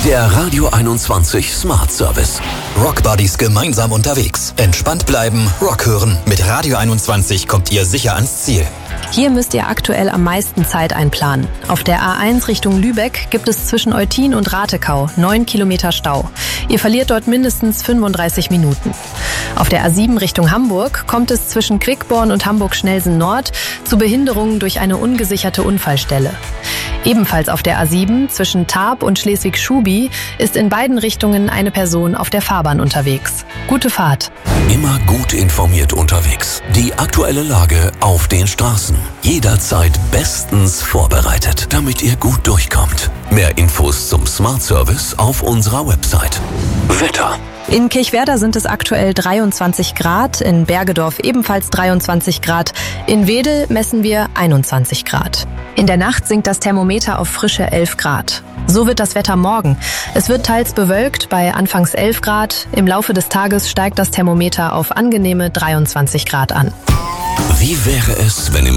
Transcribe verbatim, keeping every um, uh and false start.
Der Radio einundzwanzig Smart Service. Rockbuddies gemeinsam unterwegs. Entspannt bleiben, Rock hören. Mit Radio einundzwanzig kommt ihr sicher ans Ziel. Hier müsst ihr aktuell am meisten Zeit einplanen. Auf der A eins Richtung Lübeck gibt es zwischen Eutin und Ratekau neun Kilometer Stau. Ihr verliert dort mindestens fünfunddreißig Minuten. Auf der A sieben Richtung Hamburg kommt es zwischen Quickborn und Hamburg-Schnelsen Nord zu Behinderungen durch eine ungesicherte Unfallstelle. Ebenfalls auf der A sieben zwischen Tarp und Schleswig-Schubi ist in beiden Richtungen eine Person auf der Fahrbahn unterwegs. Gute Fahrt. Immer gut informiert unterwegs. Die aktuelle Lage auf den Straßen. Jederzeit bestens vorbereitet, damit ihr gut durchkommt. Mehr Infos zum Smart Service auf unserer Website. Wetter. In Kirchwerder sind es aktuell dreiundzwanzig Grad, in Bergedorf ebenfalls dreiundzwanzig Grad, in Wedel messen wir einundzwanzig Grad. In der Nacht sinkt das Thermometer auf frische elf Grad. So wird das Wetter morgen. Es wird teils bewölkt bei anfangs elf Grad. Im Laufe des Tages steigt das Thermometer auf angenehme dreiundzwanzig Grad an. Wie wäre es, wenn im